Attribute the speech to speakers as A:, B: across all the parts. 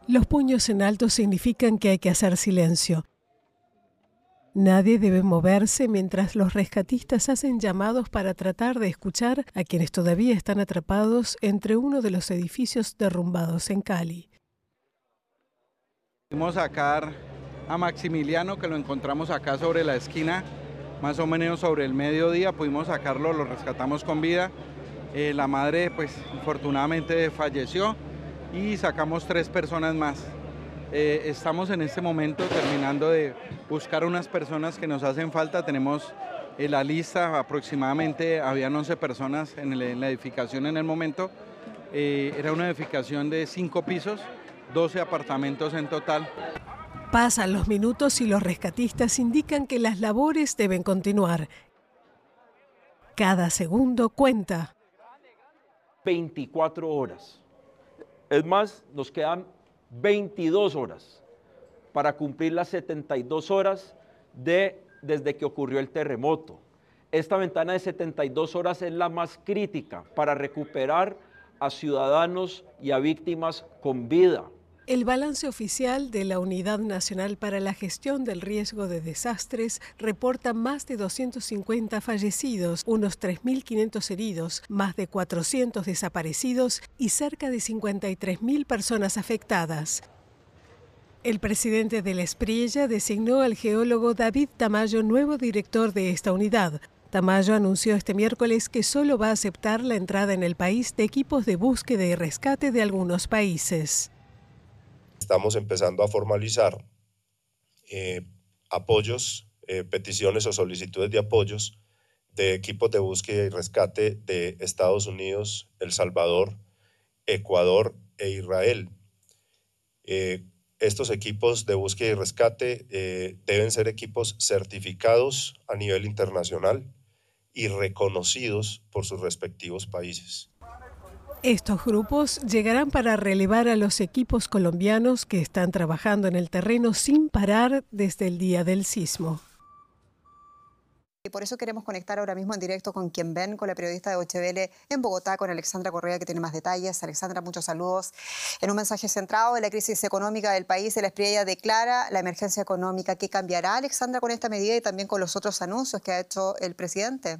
A: Los puños en alto significan que hay que hacer silencio. Nadie debe moverse mientras los rescatistas hacen llamados para tratar de escuchar a quienes todavía están atrapados entre uno de los edificios derrumbados en Cali.
B: Pudimos sacar a Maximiliano, que lo encontramos acá sobre la esquina, más o menos sobre el mediodía, pudimos sacarlo, lo rescatamos con vida. La madre, pues, afortunadamente falleció y sacamos 3 personas más. Estamos en este momento terminando de buscar unas personas que nos hacen falta. Tenemos la lista, aproximadamente habían 11 personas en la edificación en el momento. Era una edificación de 5 pisos, 12 apartamentos en total.
A: Pasan los minutos y los rescatistas indican que las labores deben continuar. Cada segundo cuenta.
C: 24 horas. Es más, nos quedan 22 horas para cumplir las 72 horas desde que ocurrió el terremoto. Esta ventana de 72 horas es la más crítica para recuperar a ciudadanos y a víctimas con vida.
A: El balance oficial de la Unidad Nacional para la Gestión del Riesgo de Desastres reporta más de 250 fallecidos, unos 3.500 heridos, más de 400 desaparecidos y cerca de 53.000 personas afectadas. El presidente de la Espriella designó al geólogo David Tamayo nuevo director de esta unidad. Tamayo anunció este miércoles que solo va a aceptar la entrada en el país de equipos de búsqueda y rescate de algunos países.
D: Estamos empezando a formalizar apoyos, peticiones o solicitudes de apoyos de equipos de búsqueda y rescate de Estados Unidos, El Salvador, Ecuador e Israel. Estos equipos de búsqueda y rescate deben ser equipos certificados a nivel internacional y reconocidos por sus respectivos países.
A: Estos grupos llegarán para relevar a los equipos colombianos que están trabajando en el terreno sin parar desde el día del sismo.
E: Y por eso queremos conectar ahora mismo en directo con quien ven, con la periodista de OHVL en Bogotá, con Alexandra Correa, que tiene más detalles. Alexandra, muchos saludos. En un mensaje centrado en la crisis económica del país, la Espriella declara la emergencia económica. ¿Qué cambiará, Alexandra, con esta medida y también con los otros anuncios que ha hecho el presidente?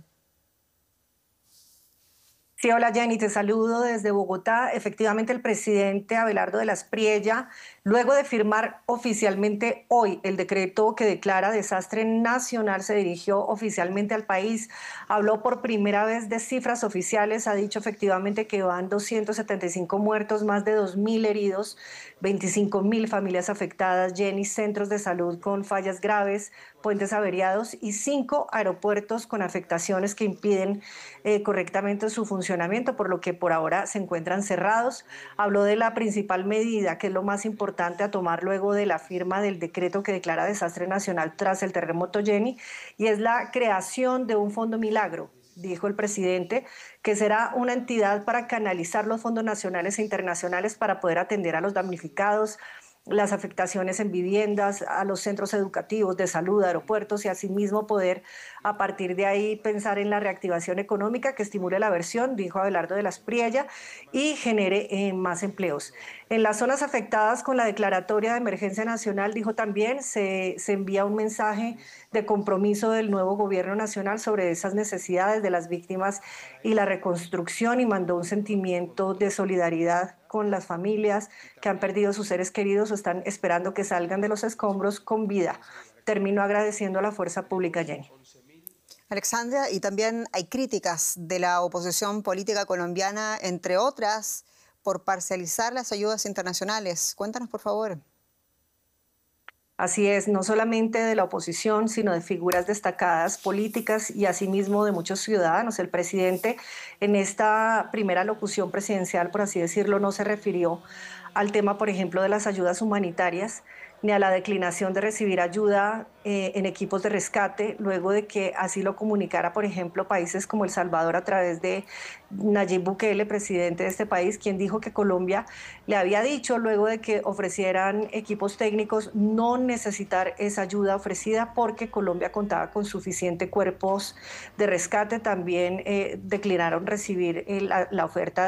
F: Sí, hola Jenny, te saludo desde Bogotá. Efectivamente, el presidente Abelardo de la Espriella, luego de firmar oficialmente hoy el decreto que declara desastre nacional, se dirigió oficialmente al país. Habló por primera vez de cifras oficiales, ha dicho efectivamente que van 275 muertos, más de 2.000 heridos, 25.000 familias afectadas, Jenny, centros de salud con fallas graves, puentes averiados y 5 aeropuertos con afectaciones que impiden correctamente su funcionamiento, por lo que por ahora se encuentran cerrados. Habló de la principal medida, que es lo más importante a tomar luego de la firma del decreto que declara desastre nacional tras el terremoto, Jenny, y es la creación de un fondo milagro. Dijo el presidente que será una entidad para canalizar los fondos nacionales e internacionales para poder atender a los damnificados, las afectaciones en viviendas, a los centros educativos, de salud, aeropuertos y asimismo poder a partir de ahí pensar en la reactivación económica que estimule la inversión, dijo Abelardo de la Espriella, y genere más empleos. En las zonas afectadas con la declaratoria de emergencia nacional, dijo también, se envía un mensaje de compromiso del nuevo gobierno nacional sobre esas necesidades de las víctimas y la reconstrucción, y mandó un sentimiento de solidaridad con las familias que han perdido sus seres queridos o están esperando que salgan de los escombros con vida. Termino agradeciendo a la fuerza pública, Jenny.
E: Alexandra, y también hay críticas de la oposición política colombiana, entre otras, por parcializar las ayudas internacionales. Cuéntanos, por favor.
F: Así es, no solamente de la oposición, sino de figuras destacadas políticas y asimismo de muchos ciudadanos. El presidente en esta primera locución presidencial, por así decirlo, no se refirió al tema, por ejemplo, de las ayudas humanitarias, ni a la declinación de recibir ayuda en equipos de rescate, luego de que así lo comunicara, por ejemplo, países como El Salvador a través de Nayib Bukele, presidente de este país, quien dijo que Colombia le había dicho, luego de que ofrecieran equipos técnicos, no necesitar esa ayuda ofrecida porque Colombia contaba con suficientes cuerpos de rescate. También declinaron recibir la oferta